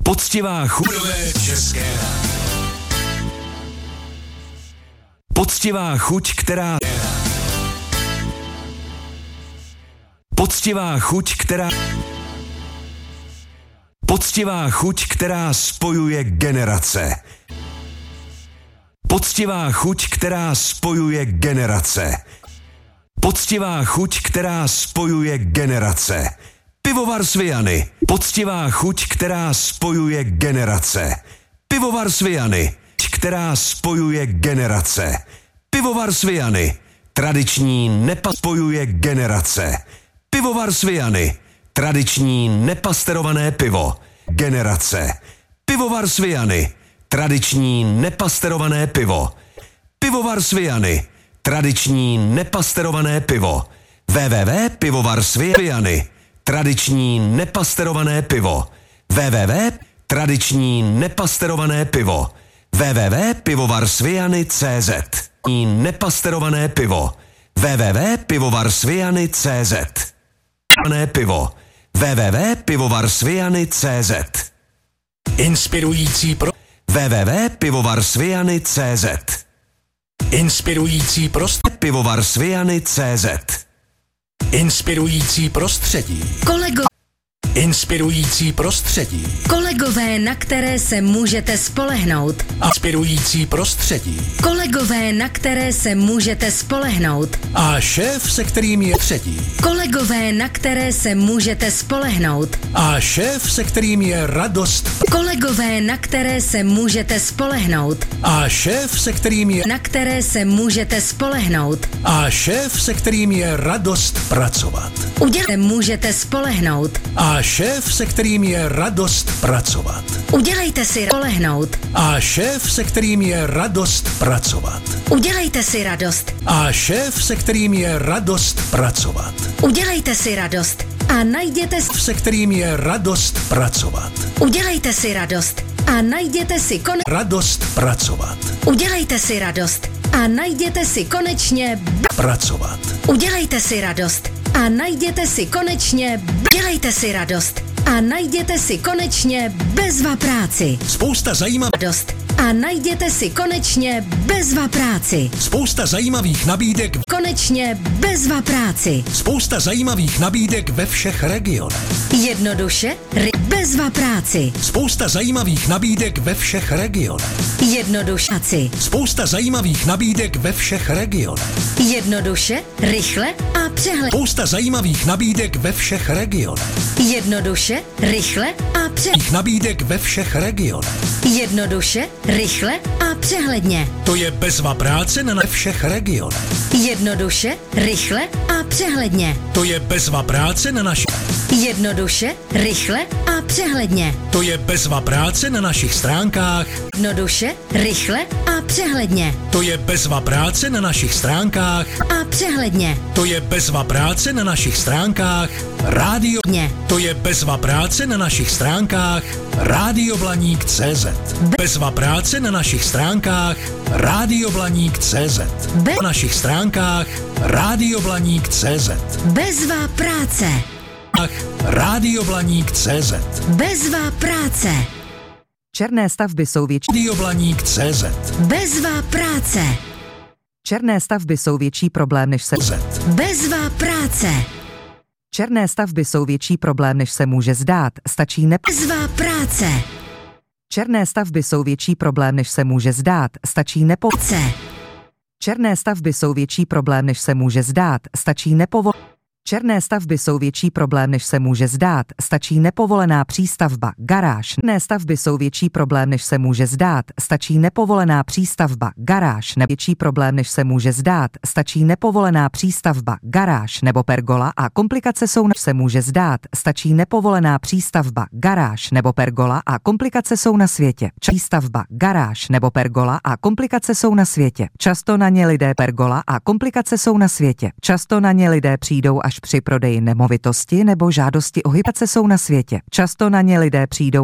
Poctivá chuť. Poctivá chuť, která... Poctivá chuť, která... Poctivá chuť, která spojuje generace. Poctivá chuť, která spojuje generace. Poctivá chuť, která spojuje generace. Pivovar Sviany. Poctivá chuť, která spojuje generace. Pivovar Sviany, která spojuje generace. Pivovar Sviany. Tradiční spojuje generace. Pivovar Sviany. Tradiční nepasterované pivo. Generace. Pivovar Sviany. Tradiční nepasterované pivo. Pivovar Sviany. Tradiční nepasterované pivo. www.pivovarsviany. Tradiční nepasterované pivo. www.tradiční nepasterované pivo. www.pivovarsviany.cz. Nepasterované pivo. www.pivovarsviany.cz. Pivo. www.pivovarsviany.cz. Inspirující pro www.pivovarsviany.cz. Inspirující prostředí. Pivovarsviany.cz. Inspirující prostředí. Inspirující prostředí. Kolegové, na které se můžete spolehnout. Inspirující prostředí. Kolegové, na které se můžete spolehnout. A šéf, se kterým je třetí. Kolegové, na které se můžete spolehnout. A šéf, se kterým je radost. Kolegové, na které se můžete spolehnout. A šéf, se kterým je na které se můžete spolehnout. A šéf, se kterým je radost pracovat. Můžete spolehnout. A šéf, se kterým je radost pracovat. Udělejte si spolehnout. A šéf, se kterým je radost pracovat. Udělejte si radost. A šéf, se kterým je radost pracovat. Udělejte si radost. A najděte se kterým je radost pracovat. Udělejte si radost. A najděte si radost pracovat. Udělejte si radost. A najděte si konečně pracovat. Udělejte si radost. A najděte si konečně Udělejte si radost. A najděte si konečně bezva práci. Spousta zajímavých radost. A najděte si konečně bezva práci. Spousta zajímavých nabídek. Konečně bezva práci. Spousta zajímavých nabídek ve všech regionech. Jednoduše bezva práci. Spousta zajímavých nabídek ve všech regionech. Jednoduše. Spousta zajímavých nabídek ve všech regionech. Jednoduše, rychle a přehled. Spousta zajímavých nabídek ve všech regionech. Jednoduše, rychle a přehled. Nabídek ve všech regionech. Jednoduše, rychle a přehledně. To je bezva práce na všech regionech. Jednoduše, rychle a přehledně. To je bezva práce na našich. Jednoduše, rychle a přehledně. To je bezva práce na našich stránkách. Jednoduše, rychle a přehledně. To je bezva práce na našich stránkách. A přehledně. To je bezva práce na našich stránkách. Rádio. To je bezva práce na našich stránkách. Radioblaník.cz. Bezva práce na našich stránkách. Radioblaník.cz. Na našich stránkách. Radioblaník.cz. Bezva práce. Radioblaník.cz. Bezva práce. Černé stavby jsou větší. Radioblaník.cz. Bezva práce. Černé stavby jsou větší problém, než se... Bezva práce. Černé stavby jsou větší problém, než se může zdát. Stačí Bezva práce. Černé stavby jsou větší problém, než se může zdát. Stačí Černé stavby jsou větší problém, než se může zdát. Stačí Černé stavby jsou větší problém, než se může zdát. Stačí nepovolená přístavba, garáž. Černé stavby jsou větší problém, než se může zdát. Stačí nepovolená přístavba, garáž. Větší problém, než se může zdát. Stačí nepovolená přístavba, garáž nebo pergola a komplikace jsou, než se může zdát. Stačí nepovolená přístavba, garáž nebo pergola a komplikace jsou na světě. Přístavba, garáž nebo pergola a komplikace jsou na světě. Často na ně lidé pergola a komplikace jsou na světě. Často na ně lidé přijdou až při prodeji nemovitosti nebo žádosti o hypotéku jsou na světě. Často na ně lidé přijdou